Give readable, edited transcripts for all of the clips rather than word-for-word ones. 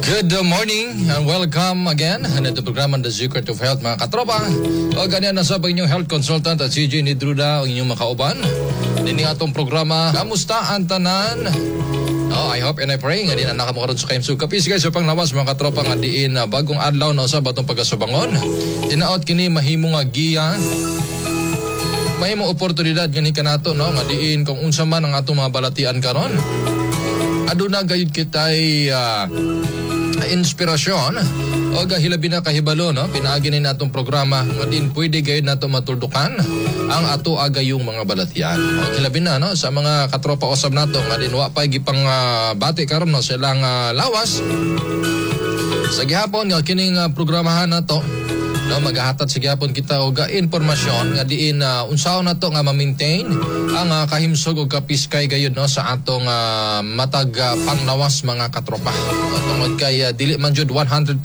Good morning and welcome again na ito programa The Secret of Health mga katropa. O ganyan na sa inyong health consultant at CJ Nidruda ang inyong makauban. Dini atong programa, kamusta ang tanan? I hope and I pray nga din anak mo karon sa kaimsug kapis guys sa panglawas mga katropa nga diin bagong adlaw na sa batong pagasubangon. Tinaot kini mahimo nga giya. Mahimo oportunidad gani kanato no nga diin kung unsa man ang atong mga balatian karon. Aduna gayud kitay inspirasyon o hilabi na kahibalo no pinaagi ni natong programa nga din pwede gayud nato matuldukan ang ato agayong mga balatian o hilabi na no sa mga katropa usab nato nga din wa pa gipang bati karon no silang lawas sa gihapon nga kining programahan nato no magahatag sa gihapon kita og informasyon nga diin unsaon nato nga ma-maintain ang kahimsog og kapiskay gayud no sa atong matag panglawas mga katropa. Tungod kay dili man jud 100%.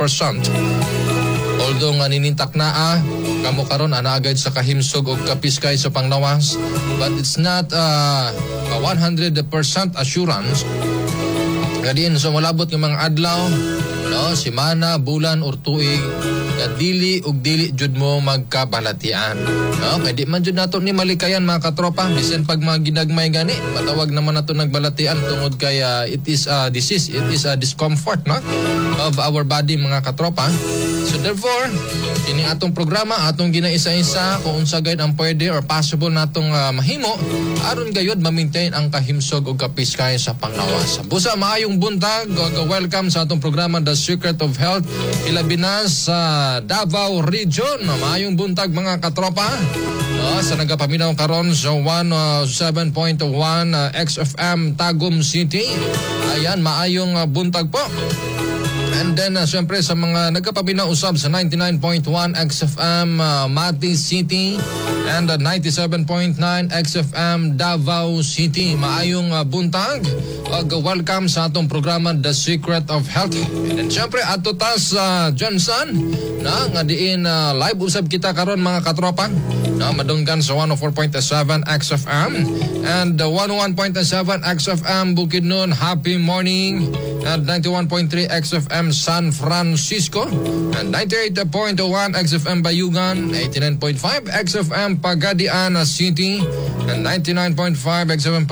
Although nga ninintak na kamo karon ana agad sa kahimsog og kapiskay sa panglawas, but it's not a 100% assurance. Nga diin so malabot nga mga adlaw no semana, bulan or tuig nga dili ug dili jud mo magkabalatian. No, kay di man jud nato ni malikayan mga katropa bisan pag mga ginagmay gani matawag naman nato nagbalatian tungod kay it is a disease, it is a discomfort no of our body mga katropa. So therefore kini atong programa atong ginaisa-isa kung unsa gayud ang pwede or possible natong mahimo aron gayud ma-maintain ang kahimsog ug kapiskay sa panglawas. Busa maayong buntag, welcome sa atong programa The Secret of Health ilabi na sa Davao Region. Maayong buntag mga katropa. Sa nagapaminaw karon sa 107.1 XFM Tagum City. Ayan, maayong buntag po. And then, siyempre sa mga nagkapaminaw usab sa 99.1 XFM Mati City and 97.9 XFM Davao City. Maayong buntag. Welcome sa atong programa The Secret of Health. And siyempre, ato tas Johnson na nga diin live usab kita karon mga katropa. Madunggan sa 104.7 XFM and 101.7 XFM Bukidnon. Happy morning. And 91.3 XFM San Francisco and 98.1 XFM Bayugan, 89.5 XFM Pagadian City and 99.5 XFM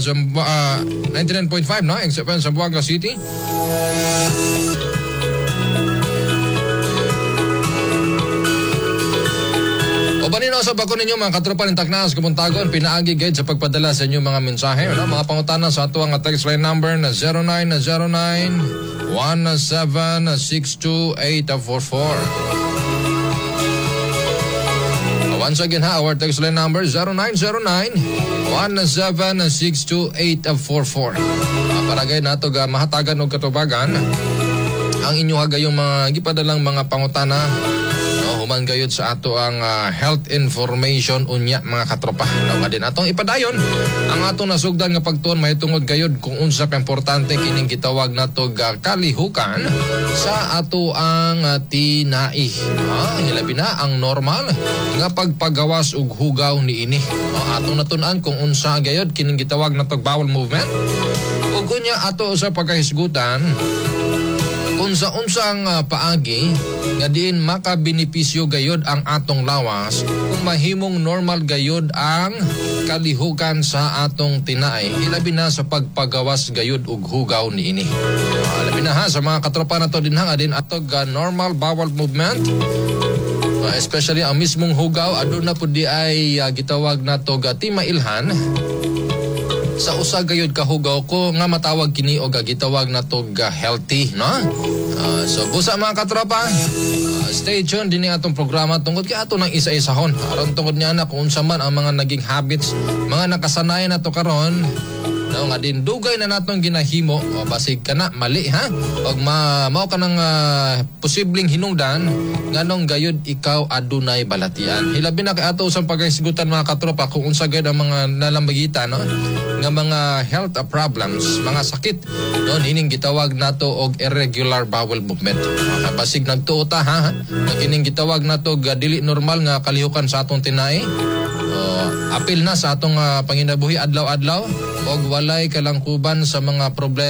99.5 no XFM Zamboanga City. O banino sa bako ninyo mga katropa ng Taknas Kumuntagon, pinaagi guide sa pagpadala sa inyong mga mensahe. Mga pangutana sa ato ang text line number na 0909-1762-844. Once again our text line number 0909-1762-844. Para gayud nato mahatagan og katubagan ang inyo hagayong mga gipadalang mga pangutana. Human gayud sa ato ang health information unya mga katropa. Nga din atong ipadayon ang atong nasugdan nga pagtuon mahitungod gayud kung unsa ka importante kining gitawag nato kalihukan sa ato ang tinai. Hilabi na ang normal nga pagpagawas og hugaw niini. Atong natun-an kung unsa gayud kining gitawag nato bowel movement. Ug unya ato sa pagkahisgutan unsa-unsang paagi nga diin makabenepisyo gayud ang atong lawas kung mahimong normal gayud ang kalihukan sa atong tinai. Ilabi na sa pagpagawas gayud og hugaw niini. Ilabi na sa mga katropa nato din nga din atog normal bowel movement. Especially ang mismong hugaw aduna pud di ay gitawag nato timailhan sa usa gayud kahugaw ko nga matawag kini og gitawag nato healthy no. So busa mga katropa, stay tuned din atong programa tungod kay ato nang isa-isahon aron tungod niya na kung unsa man ang mga naging habits, mga nakasanayan nato karon no nga din dugay na natong ginahimo o basig kana mali ha og mao ka nang posibleng hinungdan nganong gayud ikaw adunay balatian. Hilabi na kay ato usang paghisgutan mga katropa kung unsa gayud ang mga nalambagitan no nga mga health problems, mga sakit no nining gitawag nato og irregular bowel movement. Basig nagtuota ha kining gitawag nato dili normal nga kalihukan sa atong tinai. Apil na sa atong panginabuhi adlaw-adlaw og walay kalangkuban sa mga problema